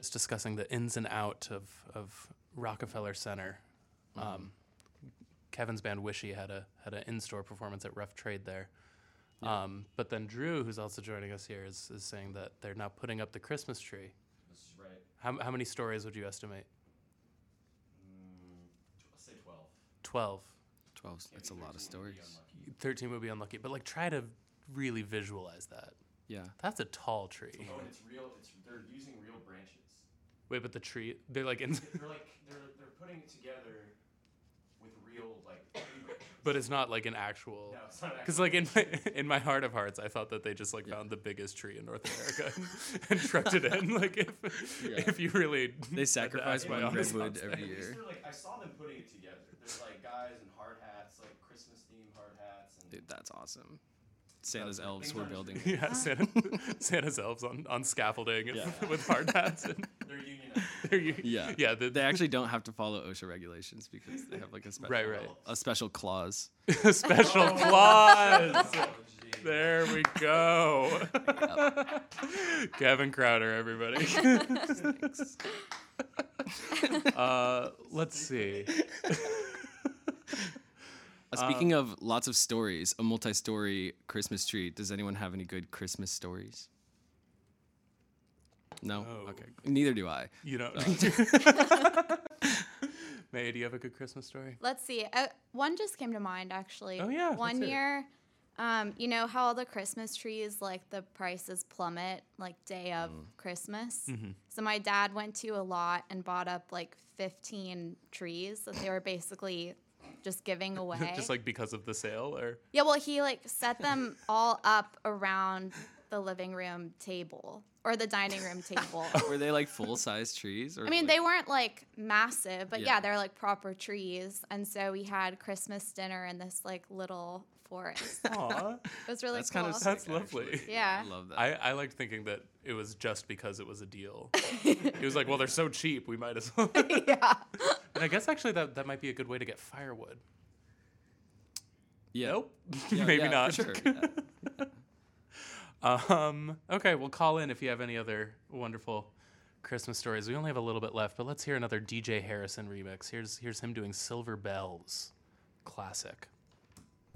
just discussing the ins and out of Rockefeller Center. Kevin's band Wishy had an in-store performance at Rough Trade there. Yeah. But then Drew, who's also joining us here, is saying that they're now putting up the Christmas tree. This is right. How many stories would you estimate? Let's say 12. 12. 12. That's a lot of stories. 13 would be unlucky, but like try to really visualize that. Yeah. That's a tall tree. Oh, and it's real. They're using real branches. Wait, but the tree, they're like in. they're putting it together with real like tree branches. But it's not like an actual. No, it's not actual. Because like in my heart of hearts, I thought that they just like found the biggest tree in North America and trucked it in. Like if you really they sacrifice one redwood every year. I saw them putting it together. There's like guys in hard hats, like Christmas themed hard hats. And Dude, that's awesome. Santa's elves were building. Yeah, Santa's elves on scaffolding with hard hats. And they're unionized. Yeah. They actually don't have to follow OSHA regulations because they have like a special clause. A special clause. There we go. Kevin Crowder, everybody. Let's see. Speaking of lots of stories, a multi-story Christmas tree. Does anyone have any good Christmas stories? No? Oh. Okay. Neither do I. You know. May, do you have a good Christmas story? Let's see. One just came to mind, actually. Oh, yeah. One year, you know how all the Christmas trees, like, the prices plummet, like, day of Christmas? Mm-hmm. So my dad went to a lot and bought up, like, 15 trees that they were basically just giving away. Just, like, because of the sale, or? Yeah, well, he, like, set them all up around the living room table or the dining room table. Were they, like, full-size trees? Or I mean, like... they weren't, like, massive, but yeah, they're, like, proper trees. And so we had Christmas dinner in this, like, little forest. Aw. It was really That's cool. kind of That's lovely. Yeah. I love that. I liked thinking that it was just because it was a deal. It was like, well, they're so cheap, we might as well. Yeah. And I guess actually that might be a good way to get firewood. Yeah. Nope. Yeah, Maybe yeah, not. For sure. Yeah. Okay, well, call in if you have any other wonderful Christmas stories. We only have a little bit left, but let's hear another DJ Harrison remix. Here's him doing Silver Bells. Classic.